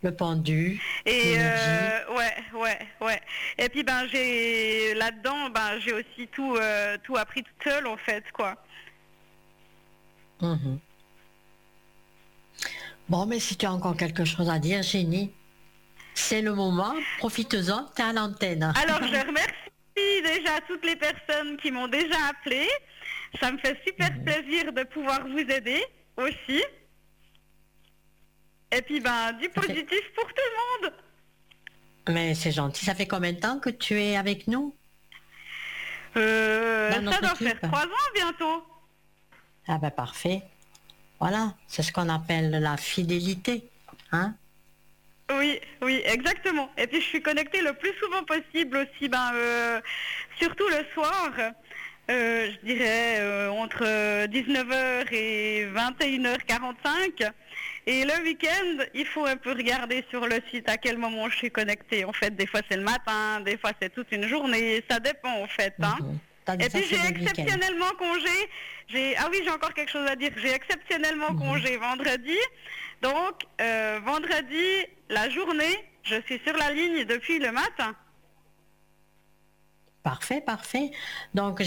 le pendu, Et l'énergie. ouais. Et puis ben j'ai là-dedans, ben j'ai aussi tout appris toute seule en fait, quoi. Mhm. Bon, mais si tu as encore quelque chose à dire, Génie, c'est le moment, profite-en, t'es à l'antenne. Alors je remercie déjà toutes les personnes qui m'ont déjà appelé. Ça me fait super Mhm. plaisir de pouvoir vous aider aussi. Et puis ben du Ça fait... positif pour tout le monde. Mais c'est gentil. Ça fait combien de temps que tu es avec nous, dans Ça notre doit faire équipe? 3 ans bientôt. Ah ben parfait. Voilà, c'est ce qu'on appelle la fidélité. Hein? Oui, exactement. Et puis je suis connectée le plus souvent possible aussi, surtout le soir, je dirais entre 19h et 21h45. Et le week-end, il faut un peu regarder sur le site à quel moment je suis connectée. En fait, des fois c'est le matin, des fois c'est toute une journée, ça dépend en fait, hein. Mhm. T'as dit Et ça, puis c'est j'ai le week-end. exceptionnellement congé. Ah oui, j'ai encore quelque chose à dire. J'ai exceptionnellement Mhm. congé vendredi. Donc vendredi, la journée, je suis sur la ligne depuis le matin. Parfait, parfait. Donc,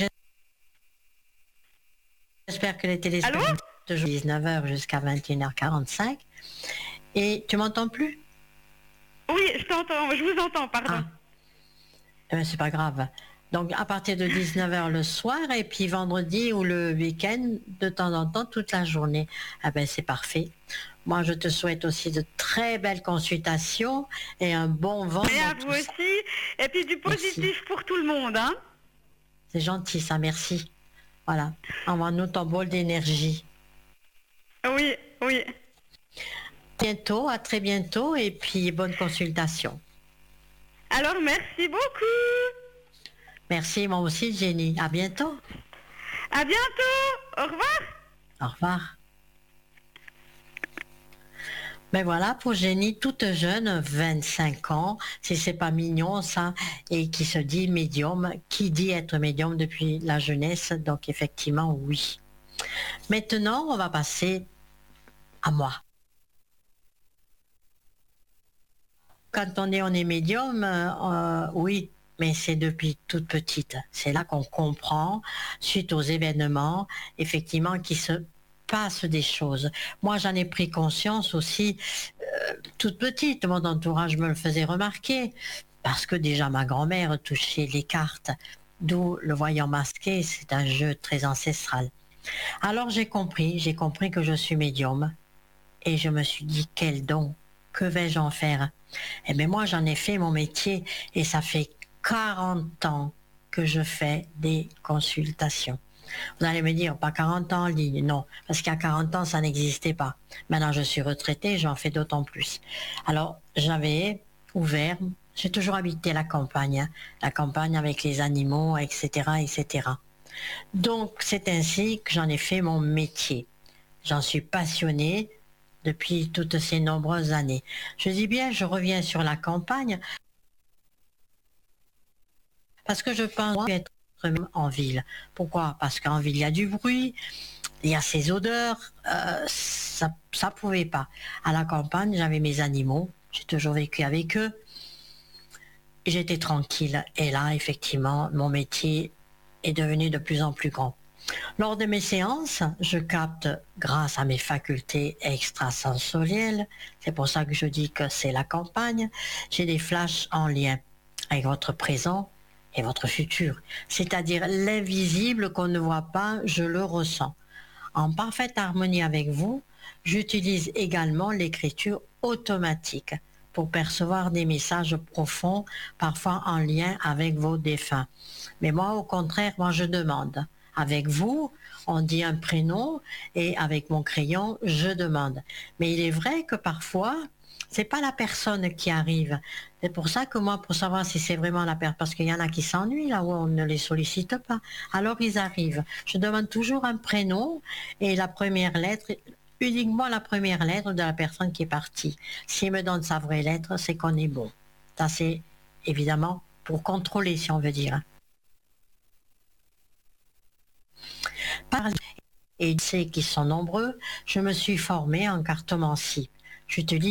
j'espère que les Allô? téléspectateurs de 19h jusqu'à 21h45. Et tu m'entends plus? Oui, je vous entends, pardon. Ah, eh ben, c'est pas grave. Donc, à partir de 19h le soir et puis vendredi ou le week-end, de temps en temps, toute la journée. Ah ben, c'est parfait. Moi, je te souhaite aussi de très belles consultations et un bon vent Mais dans à vous tout ça. aussi. Et puis du Merci. positif pour tout le monde, hein. C'est gentil, ça, merci. Voilà. Envoie-nous ton bol d'énergie. Oui. Bientôt, à très bientôt et puis bonne consultation. Alors merci beaucoup. Merci, moi aussi, Jenny. À bientôt. À bientôt. Au revoir. Au revoir. Mais voilà, pour Jenny, toute jeune, 25 ans, si c'est pas mignon ça, et qui se dit médium, qui dit être médium depuis la jeunesse, donc effectivement, oui. Maintenant, on va passer à moi. Quand on est médium, oui, mais c'est depuis toute petite. C'est là qu'on comprend, suite aux événements, effectivement, qui se passe des choses. Moi, j'en ai pris conscience aussi toute petite. Mon entourage me le faisait remarquer parce que déjà ma grand-mère touchait les cartes, d'où le voyant masqué, c'est un jeu très ancestral. Alors j'ai compris que je suis médium et je me suis dit quel don, que vais-je en faire? Eh bien moi j'en ai fait mon métier et ça fait 40 ans que je fais des consultations. Vous allez me dire, pas 40 ans en ligne, non, parce qu'à 40 ans, ça n'existait pas. Maintenant, je suis retraitée, j'en fais d'autant plus. Alors, j'avais ouvert, j'ai toujours habité la campagne, hein, la campagne avec les animaux, etc., etc. Donc, c'est ainsi que j'en ai fait mon métier. J'en suis passionnée depuis toutes ces nombreuses années. Je dis bien, je reviens sur la campagne parce que je pense être en ville. Pourquoi? Parce qu'en ville, il y a du bruit, il y a ces odeurs, ça pouvait pas. À la campagne, j'avais mes animaux, j'ai toujours vécu avec eux, j'étais tranquille. Et là, effectivement, mon métier est devenu de plus en plus grand. Lors de mes séances, je capte grâce à mes facultés extrasensorielles, c'est pour ça que je dis que c'est la campagne, j'ai des flashs en lien avec votre présent et votre futur, c'est-à-dire l'invisible qu'on ne voit pas, je le ressens. En parfaite harmonie avec vous, j'utilise également l'écriture automatique pour percevoir des messages profonds, parfois en lien avec vos défunts. Mais moi, au contraire, moi, je demande. Avec vous, on dit un prénom et avec mon crayon, je demande. Mais il est vrai que parfois, c'est pas la personne qui arrive. C'est pour ça que moi, pour savoir si c'est vraiment la personne, parce qu'il y en a qui s'ennuient là où on ne les sollicite pas. Alors ils arrivent. Je demande toujours un prénom et la première lettre, uniquement la première lettre de la personne qui est partie. S'il me donne sa vraie lettre, c'est qu'on est bon. Ça, c'est évidemment pour contrôler, si on veut dire. Par et ceux qui sont nombreux, je me suis formée en cartomancie. J'utilise